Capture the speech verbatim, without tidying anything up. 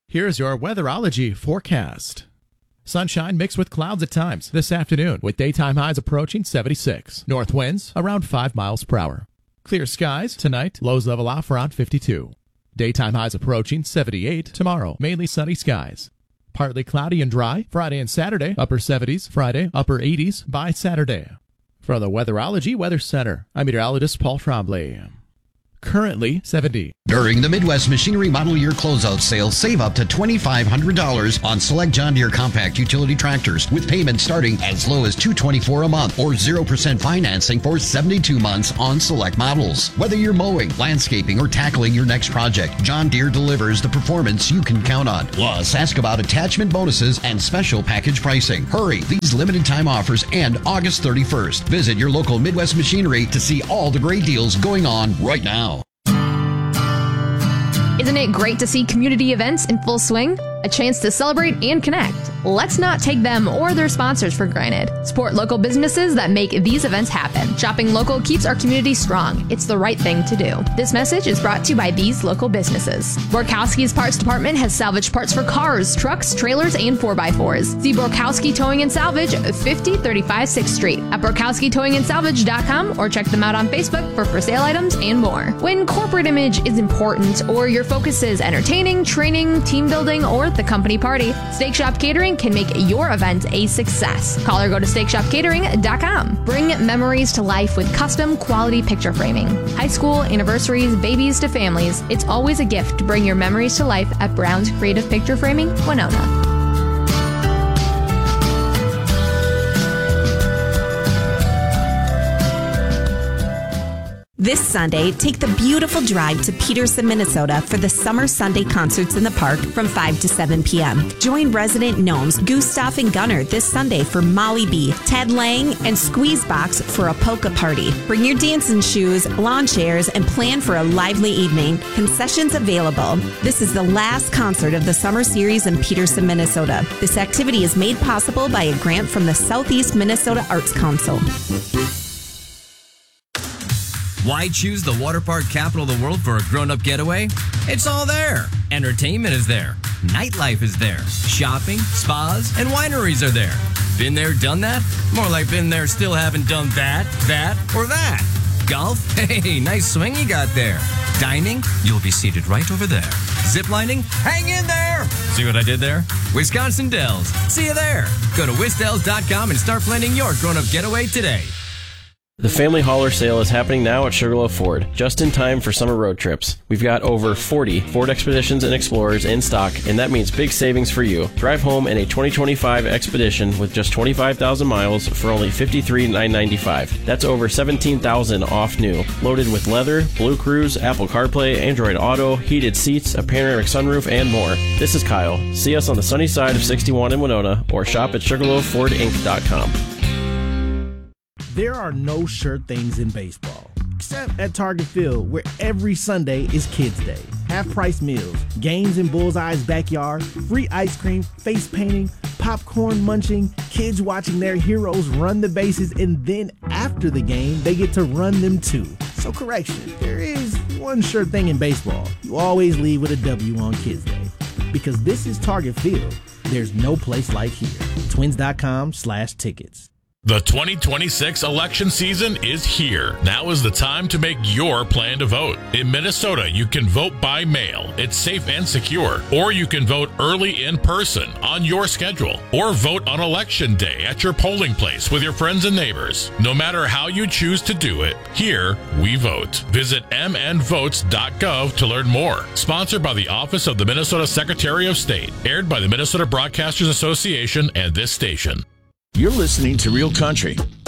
Here's your weatherology forecast. Sunshine mixed with clouds at times this afternoon, with daytime highs approaching seventy-six. North winds around five miles per hour. Clear skies tonight, lows level off around fifty-two. Daytime highs approaching seventy-eight tomorrow, mainly sunny skies. Partly cloudy and dry Friday and Saturday, upper seventies Friday, upper eighties by Saturday. From the Weatherology Weather Center, I'm meteorologist Paul Trombley. Currently seventy. During the Midwest Machinery Model Year Closeout Sale, save up to twenty-five hundred dollars on select John Deere compact utility tractors with payments starting as low as two hundred twenty-four dollars a month or zero percent financing for seventy-two months on select models. Whether you're mowing, landscaping, or tackling your next project, John Deere delivers the performance you can count on. Plus, ask about attachment bonuses and special package pricing. Hurry, these limited time offers end August thirty-first. Visit your local Midwest Machinery to see all the great deals going on right now. Isn't it great to see community events in full swing? A chance to celebrate and connect. Let's not take them or their sponsors for granted. Support local businesses that make these events happen. Shopping local keeps our community strong. It's the right thing to do. This message is brought to you by these local businesses. Borkowski's Parts Department has salvaged parts for cars, trucks, trailers, and four by fours. See Borkowski Towing and Salvage, fifty thirty-five sixth Street at borkowski towing and salvage dot com or check them out on Facebook for for sale items and more. When corporate image is important or your focus is entertaining, training, team building, or the company party, Steak Shop Catering can make your event a success. Call or go to steak shop catering dot com. Bring memories to life with custom quality picture framing. High school, anniversaries, babies to families, it's always a gift to bring your memories to life at Brown's Creative Picture Framing, Winona. This Sunday, take the beautiful drive to Peterson, Minnesota for the Summer Sunday Concerts in the Park from five to seven p.m. Join resident gnomes Gustav and Gunnar this Sunday for Molly B, Ted Lang, and Squeezebox for a polka party. Bring your dancing shoes, lawn chairs, and plan for a lively evening. Concessions available. This is the last concert of the summer series in Peterson, Minnesota. This activity is made possible by a grant from the Southeast Minnesota Arts Council. Why choose the water park capital of the world for a grown-up getaway? It's all there. Entertainment is there. Nightlife is there. Shopping, spas, and wineries are there. Been there, done that? More like been there, still haven't done that, that, or that. Golf? Hey, nice swing you got there. Dining? You'll be seated right over there. Ziplining? Hang in there! See what I did there? Wisconsin Dells. See you there. Go to wisdells dot com and start planning your grown-up getaway today. The Family Hauler Sale is happening now at Sugarloaf Ford, just in time for summer road trips. We've got over forty Ford Expeditions and Explorers in stock, and that means big savings for you. Drive home in a twenty twenty-five Expedition with just twenty-five thousand miles for only fifty-three thousand nine hundred ninety-five dollars. That's over seventeen thousand dollars off new. Loaded with leather, Blue Cruise, Apple CarPlay, Android Auto, heated seats, a panoramic sunroof, and more. This is Kyle. See us on the sunny side of sixty-one in Winona, or shop at sugarloaf ford inc dot com. There are no sure things in baseball, except at Target Field, where every Sunday is Kids Day. Half-price meals, games in Bullseye's backyard, free ice cream, face painting, popcorn munching, kids watching their heroes run the bases, and then after the game, they get to run them too. So correction, there is one sure thing in baseball. You always leave with a W on Kids Day. Because this is Target Field, there's no place like here. Twins.com slash tickets. The twenty twenty-six election season is here. Now is the time to make your plan to vote. In Minnesota, you can vote by mail. It's safe and secure. Or you can vote early in person on your schedule. Or vote on election day at your polling place with your friends and neighbors. No matter how you choose to do it, here we vote. Visit m n votes dot gov to learn more. Sponsored by the Office of the Minnesota Secretary of State. Aired by the Minnesota Broadcasters Association and this station. You're listening to Real Country